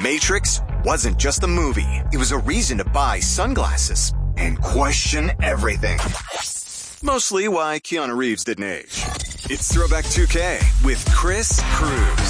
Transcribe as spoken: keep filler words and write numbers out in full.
Matrix wasn't just a movie. It was a reason to buy sunglasses and question everything. Mostly why Keanu Reeves didn't age. It's Throwback two K with Chris Cruz.